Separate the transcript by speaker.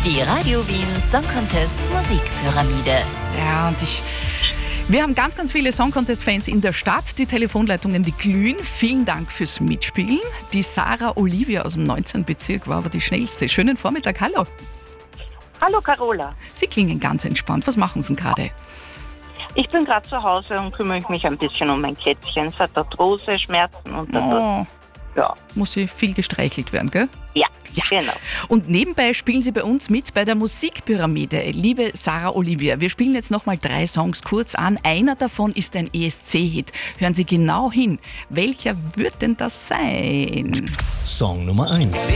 Speaker 1: Die Radio Wien Song Contest Musikpyramide.
Speaker 2: Ja, wir haben ganz, ganz viele Song Contest-Fans in der Stadt. Die Telefonleitungen, die glühen. Vielen Dank fürs Mitspielen. Die Sarah Olivia aus dem 19. Bezirk war aber die schnellste. Schönen Vormittag, hallo.
Speaker 3: Hallo Carola,
Speaker 2: Sie klingen ganz entspannt. Was machen Sie denn gerade?
Speaker 3: ich bin gerade zu Hause und kümmere mich ein bisschen um mein Kätzchen. Es hat Arthrose-Schmerzen und ja.
Speaker 2: Muss sie viel gestreichelt werden, gell?
Speaker 3: Ja,
Speaker 2: Ja.
Speaker 3: genau.
Speaker 2: Und nebenbei spielen Sie bei uns mit bei der Musikpyramide. Liebe Sarah Olivia, wir spielen jetzt nochmal 3 Songs kurz an. Einer davon ist ein ESC-Hit. Hören Sie genau hin. Welcher wird denn das sein?
Speaker 4: Song Nummer 1.